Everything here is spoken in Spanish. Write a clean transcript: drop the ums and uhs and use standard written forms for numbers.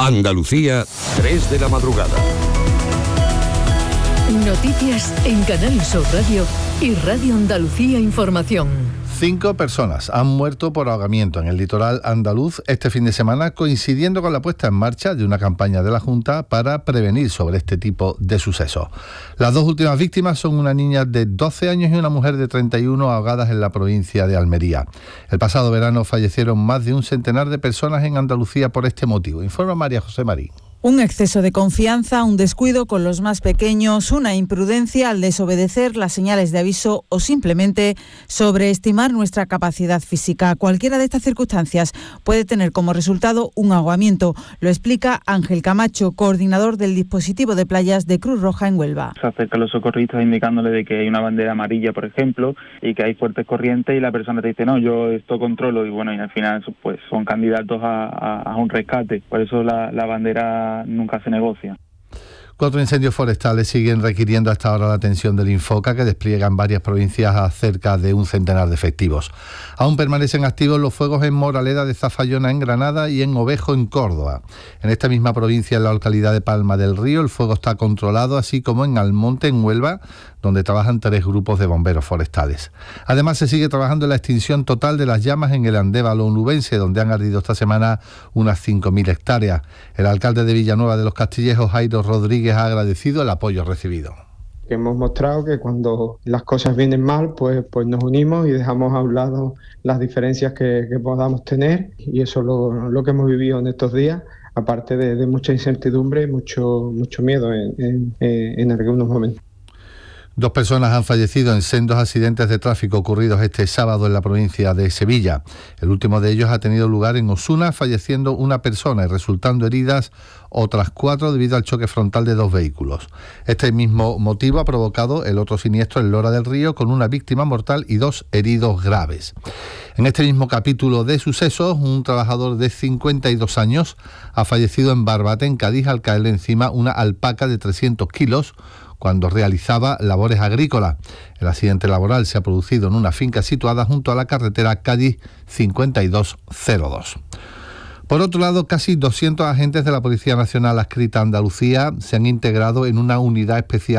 Andalucía, 3 de la madrugada. Noticias en Canal Sur Radio y Radio Andalucía Información. 5 personas han muerto por ahogamiento en el litoral andaluz este fin de semana, coincidiendo con la puesta en marcha de una campaña de la Junta para prevenir sobre este tipo de sucesos. Las 2 últimas víctimas son una niña de 12 años y una mujer de 31 ahogadas en la provincia de Almería. El pasado verano fallecieron más de un centenar de personas en Andalucía por este motivo, informa María José Marín. Un exceso de confianza, un descuido con los más pequeños, una imprudencia al desobedecer las señales de aviso o simplemente sobreestimar nuestra capacidad física. Cualquiera de estas circunstancias puede tener como resultado un ahogamiento. Lo explica Ángel Camacho, coordinador del dispositivo de playas de Cruz Roja en Huelva. Se acercan los socorristas indicándole de que hay una bandera amarilla, por ejemplo, y que hay fuertes corrientes y la persona te dice, no, yo esto controlo, y bueno, y al final pues son candidatos a un rescate. Por eso la bandera nunca se negocia. 4 incendios forestales siguen requiriendo hasta ahora la atención del Infoca, que despliega en varias provincias a cerca de un centenar de efectivos. Aún permanecen activos los fuegos en Moraleda de Zafallona en Granada y en Ovejo en Córdoba. En esta misma provincia, en la localidad de Palma del Río, el fuego está controlado, así como en Almonte, en Huelva, donde trabajan 3 grupos de bomberos forestales. Además, se sigue trabajando en la extinción total de las llamas en el Andévalo onubense, donde han ardido esta semana unas 5.000 hectáreas. El alcalde de Villanueva de los Castillejos, Jairo Rodríguez, ha agradecido el apoyo recibido. Hemos mostrado que cuando las cosas vienen mal, pues nos unimos y dejamos a un lado las diferencias que podamos tener, y eso es lo que hemos vivido en estos días, aparte de mucha incertidumbre y mucho miedo en algunos momentos. 2 personas han fallecido en sendos accidentes de tráfico ocurridos este sábado en la provincia de Sevilla. El último de ellos ha tenido lugar en Osuna, falleciendo una persona y resultando heridas otras 4 debido al choque frontal de 2 vehículos. Este mismo motivo ha provocado el otro siniestro en Lora del Río, con una víctima mortal y 2 heridos graves. En este mismo capítulo de sucesos, un trabajador de 52 años ha fallecido en Barbate, en Cádiz, al caerle encima una alpaca de 300 kilos, cuando realizaba labores agrícolas. El accidente laboral se ha producido en una finca situada junto a la carretera Cádiz 5202. Por otro lado, casi 200 agentes de la Policía Nacional adscrita a Andalucía se han integrado en una unidad especial